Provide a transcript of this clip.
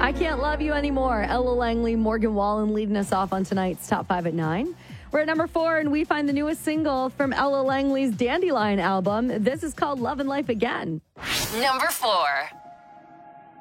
I Can't Love You Anymore. Ella Langley, Morgan Wallen leading us off on tonight's Top 5 at 9. We're at number 4, and we find the newest single from Ella Langley's Dandelion album. This is called Love and Life Again. Number 4.